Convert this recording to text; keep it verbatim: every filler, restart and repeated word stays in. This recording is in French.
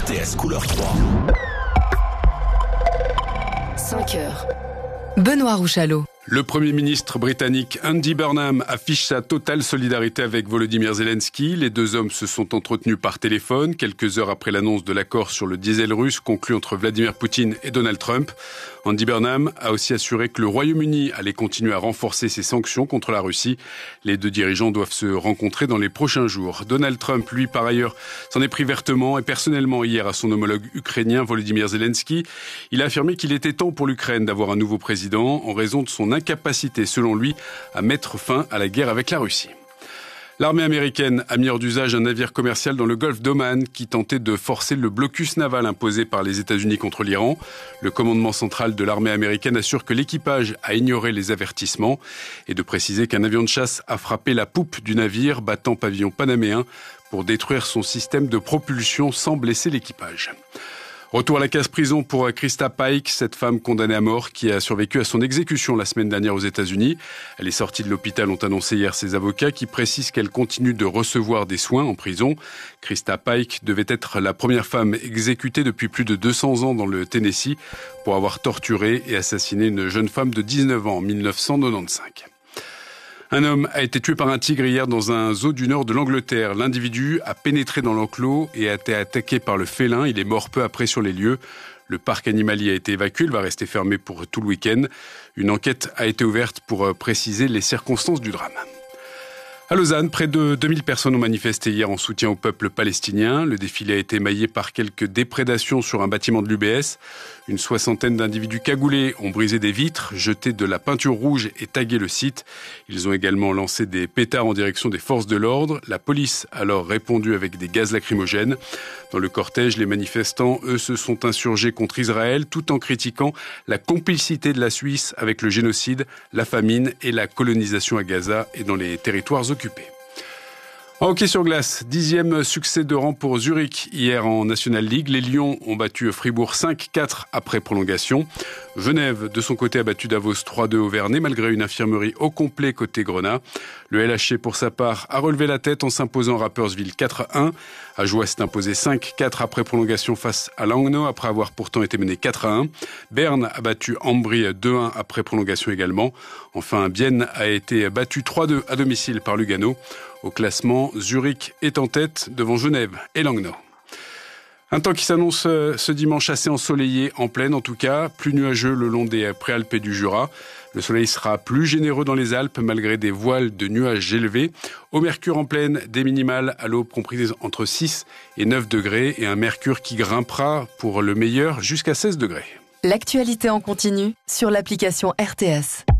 T S couleur trois. cinq heures. Benoît Rouchalot. Le Premier ministre britannique Andy Burnham affiche sa totale solidarité avec Volodymyr Zelensky. Les deux hommes se sont entretenus par téléphone quelques heures après l'annonce de l'accord sur le diesel russe conclu entre Vladimir Poutine et Donald Trump. Andy Burnham a aussi assuré que le Royaume-Uni allait continuer à renforcer ses sanctions contre la Russie. Les deux dirigeants doivent se rencontrer dans les prochains jours. Donald Trump, lui, par ailleurs, s'en est pris vertement et personnellement hier à son homologue ukrainien Volodymyr Zelensky. Il a affirmé qu'il était temps pour l'Ukraine d'avoir un nouveau président en raison de son incapacité, selon lui, à mettre fin à la guerre avec la Russie. L'armée américaine a mis hors d'usage un navire commercial dans le golfe d'Oman qui tentait de forcer le blocus naval imposé par les États-Unis contre l'Iran. Le commandement central de l'armée américaine assure que l'équipage a ignoré les avertissements et de préciser qu'un avion de chasse a frappé la poupe du navire battant pavillon panaméen pour détruire son système de propulsion sans blesser l'équipage. Retour à la case-prison pour Krista Paik, cette femme condamnée à mort qui a survécu à son exécution la semaine dernière aux États-Unis. Elle est sortie de l'hôpital, ont annoncé hier ses avocats, qui précisent qu'elle continue de recevoir des soins en prison. Krista Paik devait être la première femme exécutée depuis plus de deux cents ans dans le Tennessee pour avoir torturé et assassiné une jeune femme de dix-neuf ans en mille neuf cent quatre-vingt-quinze. Un homme a été tué par un tigre hier dans un zoo du nord de l'Angleterre. L'individu a pénétré dans l'enclos et a été attaqué par le félin. Il est mort peu après sur les lieux. Le parc animalier a été évacué. Il va rester fermé pour tout le week-end. Une enquête a été ouverte pour préciser les circonstances du drame. À Lausanne, près de deux mille personnes ont manifesté hier en soutien au peuple palestinien. Le défilé a été émaillé par quelques déprédations sur un bâtiment de l'U B S. Une soixantaine d'individus cagoulés ont brisé des vitres, jeté de la peinture rouge et tagué le site. Ils ont également lancé des pétards en direction des forces de l'ordre. La police a alors répondu avec des gaz lacrymogènes. Dans le cortège, les manifestants, eux, se sont insurgés contre Israël tout en critiquant la complicité de la Suisse avec le génocide, la famine et la colonisation à Gaza et dans les territoires occupés. En hockey sur glace, dixième succès de rang pour Zurich hier en National League. Les Lions ont battu Fribourg cinq quatre après prolongation. Genève, de son côté, a battu Davos trois deux au Vernet, malgré une infirmerie au complet côté Grenat. Le L H C, pour sa part, a relevé la tête en s'imposant Rapperswil quatre un. Ajoie s'est imposé cinq quatre après prolongation face à Langnau, après avoir pourtant été mené quatre à un. Berne a battu Ambry deux un après prolongation également. Enfin, Bienne a été battu trois deux à domicile par Lugano. Au classement, Zurich est en tête devant Genève et Langnau. Un temps qui s'annonce ce dimanche assez ensoleillé, en plaine en tout cas, plus nuageux le long des Préalpes et du Jura. Le soleil sera plus généreux dans les Alpes malgré des voiles de nuages élevés. Au mercure en plaine, des minimales à l'aube comprises entre six et neuf degrés et un mercure qui grimpera pour le meilleur jusqu'à seize degrés. L'actualité en continu sur l'application R T S.